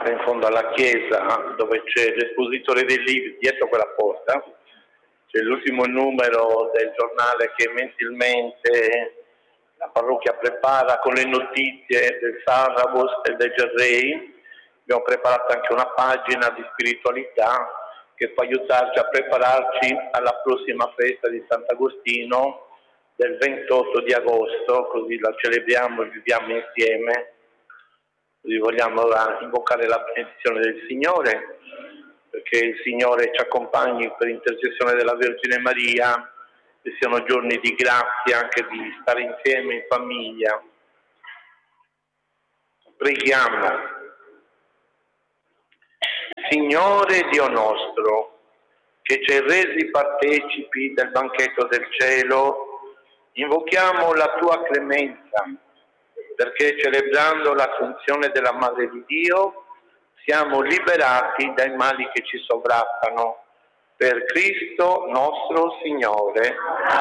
entrate in fondo alla chiesa, dove c'è l'espositore dei libri, dietro quella porta, c'è l'ultimo numero del giornale che mensilmente la parrocchia prepara con le notizie del Sarrabos e del Gerrei. Abbiamo preparato anche una pagina di spiritualità che può aiutarci a prepararci alla prossima festa di Sant'Agostino del 28 di agosto, così la celebriamo e viviamo insieme. Così vogliamo invocare la benedizione del Signore, perché il Signore ci accompagni per intercessione della Vergine Maria, che siano giorni di grazia, anche di stare insieme in famiglia. Preghiamo. Signore Dio nostro, che ci hai resi partecipi del banchetto del cielo, invochiamo la tua clemenza, perché celebrando l'assunzione della Madre di Dio siamo liberati dai mali che ci sovrappano. Per Cristo nostro Signore.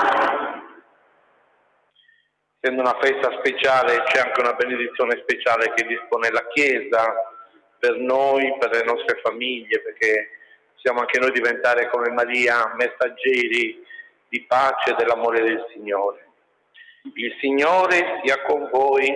Essendo una festa speciale, c'è anche una benedizione speciale che dispone la Chiesa per noi, per le nostre famiglie, perché possiamo anche noi diventare come Maria messaggeri di pace e dell'amore del Signore. Il Signore sia con voi.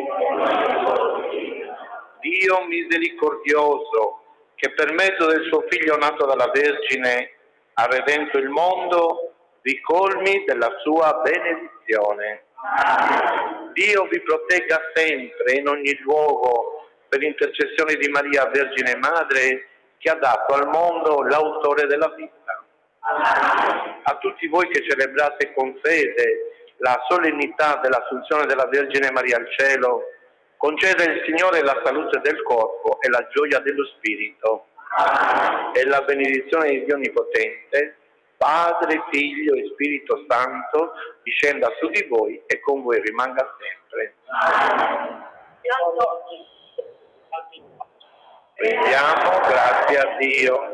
Dio misericordioso, che per mezzo del suo Figlio nato dalla Vergine ha redento il mondo, vi colmi della sua benedizione. Dio vi protegga sempre in ogni luogo per intercessione di Maria Vergine Madre, che ha dato al mondo l'autore della vita. A tutti voi che celebrate con fede la solennità dell'Assunzione della Vergine Maria al cielo, concede il Signore la salute del corpo e la gioia dello spirito. E la benedizione di Dio Onnipotente, Padre, Figlio e Spirito Santo, discenda su di voi e con voi rimanga sempre. Preghiamo, grazie a Dio.